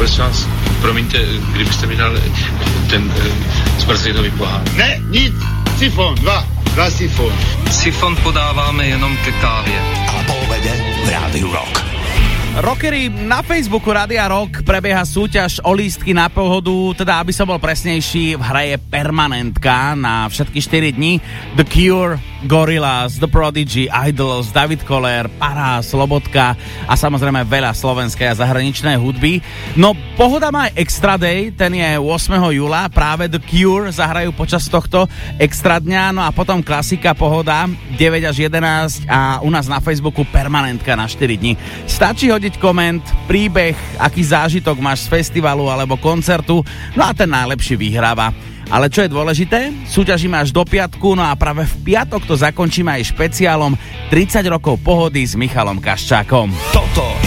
prosím vás, promiňte, kdybyste mi dal ten zmrzlinový pohár. Ne, nic, sifon, dva sifon. Sifon podáváme jenom ke kávě. A po obede v Rádiu Rock. Rockery, na Facebooku Rádia Rock prebieha súťaž o lístky na Pohodu, teda aby som bol presnejší, v hre je permanentka na všetky 4 dni. The Cure, Gorillaz, The Prodigy, Idols, David Koller, Pará, Slobodka a samozrejme veľa slovenskej a zahraničnej hudby. No Pohoda má aj Extra Day, ten je 8. júla, práve The Cure zahrajú počas tohto extra dňa, no a potom klasika Pohoda 9 až 11 a u nás na Facebooku permanentka na 4 dni. Stačí hodiť koment, príbeh, aký zážitok máš z festivalu alebo koncertu, no a ten najlepší vyhráva. Ale čo je dôležité, súťažíme až do piatku, no a práve v piatok to zakončíme aj špeciálom 30 rokov Pohody s Michalom Kaščákom. Toto